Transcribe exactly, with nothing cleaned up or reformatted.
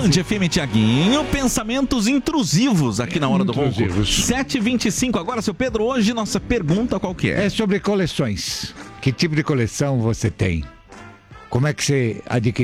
Band F M, Tiaguinho, pensamentos intrusivos aqui na hora do ronco. sete e vinte e cinco agora, seu Pedro, hoje nossa pergunta qual que é? É sobre coleções. Que tipo de coleção você tem? Como é que você adquiriu?